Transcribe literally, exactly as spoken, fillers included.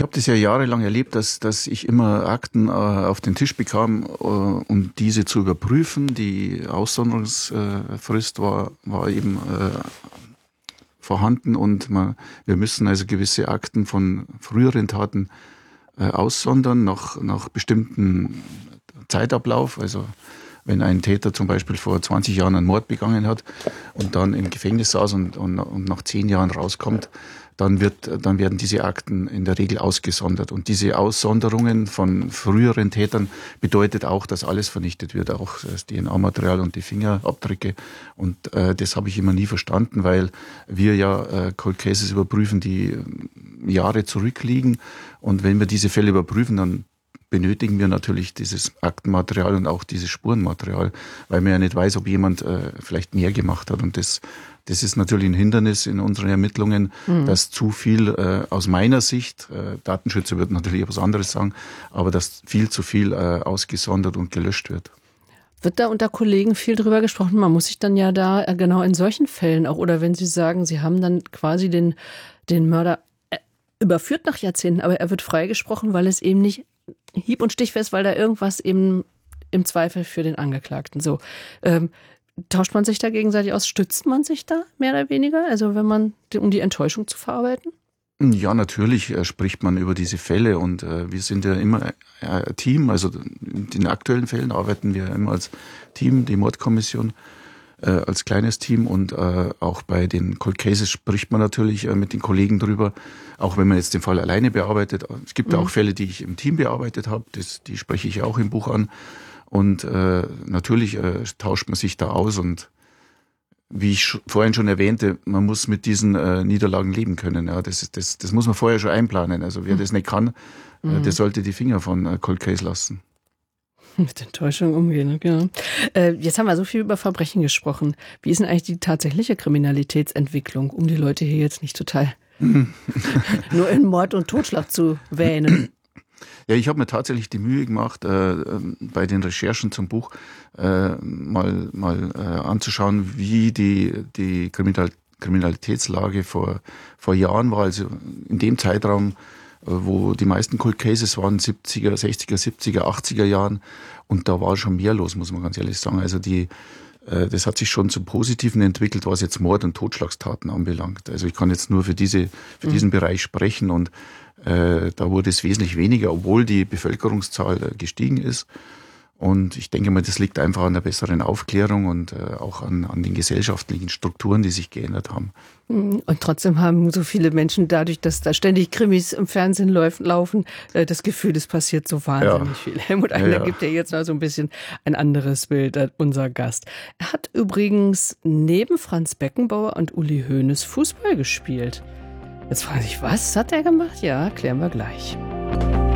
Ich habe das ja jahrelang erlebt, dass, dass ich immer Akten äh, auf den Tisch bekam, äh, um diese zu überprüfen. Die Aussonderungsfrist war, war eben äh, vorhanden und man, wir müssen also gewisse Akten von früheren Taten äh, aussondern nach, nach bestimmten Zeitablauf. Also wenn ein Täter zum Beispiel vor zwanzig Jahren einen Mord begangen hat und dann im Gefängnis saß und, und, und nach zehn Jahren rauskommt, dann wird, dann werden diese Akten in der Regel ausgesondert. Und diese Aussonderungen von früheren Tätern bedeutet auch, dass alles vernichtet wird, auch das D N A-Material und die Fingerabdrücke. Und äh, das habe ich immer nie verstanden, weil wir ja äh, Cold Cases überprüfen, die Jahre zurückliegen. Und wenn wir diese Fälle überprüfen, dann benötigen wir natürlich dieses Aktenmaterial und auch dieses Spurenmaterial, weil man ja nicht weiß, ob jemand äh, vielleicht mehr gemacht hat. Und das, das ist natürlich ein Hindernis in unseren Ermittlungen, mhm. dass zu viel äh, aus meiner Sicht, äh, Datenschützer würden natürlich etwas anderes sagen, aber dass viel zu viel äh, ausgesondert und gelöscht wird. Wird da unter Kollegen viel drüber gesprochen? Man muss sich dann ja da äh, genau in solchen Fällen auch, oder wenn Sie sagen, Sie haben dann quasi den, den Mörder äh, überführt nach Jahrzehnten, aber er wird freigesprochen, weil es eben nicht hieb- und stichfest, weil da irgendwas eben im Zweifel für den Angeklagten. So, ähm, tauscht man sich da gegenseitig aus? Stützt man sich da mehr oder weniger? Also wenn man, um die Enttäuschung zu verarbeiten? Ja, natürlich äh, spricht man über diese Fälle und äh, wir sind ja immer äh, ein Team. Also in den aktuellen Fällen arbeiten wir immer als Team, die Mordkommission äh, als kleines Team und äh, auch bei den Cold Cases spricht man natürlich äh, mit den Kollegen drüber, auch wenn man jetzt den Fall alleine bearbeitet. Es gibt mhm. auch Fälle, die ich im Team bearbeitet habe, das, die spreche ich auch im Buch an. Und äh, natürlich äh, tauscht man sich da aus und wie ich vorhin schon erwähnte, man muss mit diesen äh, Niederlagen leben können. Ja, das, ist, das, das muss man vorher schon einplanen. Also wer mhm. das nicht kann, äh, der sollte die Finger von äh, Cold Case lassen. Mit Enttäuschung umgehen, genau. Äh, jetzt haben wir so viel über Verbrechen gesprochen. Wie ist denn eigentlich die tatsächliche Kriminalitätsentwicklung, um die Leute hier jetzt nicht total nur in Mord und Totschlag zu wähnen? Ja, ich habe mir tatsächlich die Mühe gemacht, äh, bei den Recherchen zum Buch äh, mal, mal äh, anzuschauen, wie die, die Kriminal- Kriminalitätslage vor, vor Jahren war. Also in dem Zeitraum, äh, wo die meisten Cold Cases waren, siebziger, sechziger, siebziger, achtziger Jahren. Und da war schon mehr los, muss man ganz ehrlich sagen. Also die, äh, das hat sich schon zum Positiven entwickelt, was jetzt Mord- und Totschlagstaten anbelangt. Also ich kann jetzt nur für diese, für diesen mhm. Bereich sprechen und Äh, da wurde es wesentlich weniger, obwohl die Bevölkerungszahl äh, gestiegen ist. Und ich denke mal, das liegt einfach an der besseren Aufklärung und äh, auch an, an den gesellschaftlichen Strukturen, die sich geändert haben. Und trotzdem haben so viele Menschen dadurch, dass da ständig Krimis im Fernsehen läuf, laufen, äh, das Gefühl, es passiert so wahnsinnig ja. viel. Helmut Eigner ja, ja. gibt ja jetzt mal so ein bisschen ein anderes Bild als unser Gast. Er hat übrigens neben Franz Beckenbauer und Uli Hoeneß Fußball gespielt. Jetzt frage ich, was hat er gemacht? Ja, klären wir gleich.